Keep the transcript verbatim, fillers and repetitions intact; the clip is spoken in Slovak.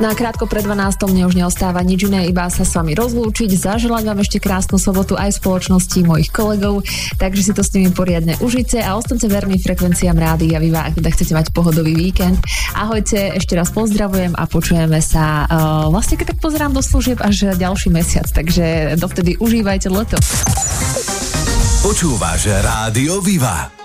Na krátko pred dvanástou mne už neostáva nič iné, iba sa s vami rozlúčiť, zaželať vám ešte krásnu sobotu aj v spoločnosti mojich kolegov, takže si to s nimi poriadne užite a ostaňte verní frekvenciám Rádia Viva, ak teda chcete mať pohodový víkend. Ahojte, ešte raz pozdravujem a počujeme sa uh, vlastne keď tak pozerám do služieb až ďalší mesiac, takže dovtedy užívajte leto. Počúvaš Rádio Viva.